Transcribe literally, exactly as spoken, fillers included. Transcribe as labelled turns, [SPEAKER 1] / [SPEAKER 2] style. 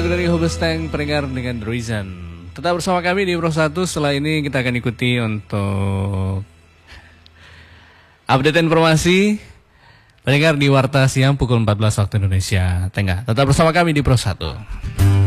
[SPEAKER 1] lagu dari Hobestang Pendengar dengan The Reason. Tetap bersama kami di Pro satu. Setelah ini kita akan ikuti untuk update informasi pendengar di Warta Siang pukul empat belas waktu Indonesia Tengah. Tetap bersama kami di Pro satu.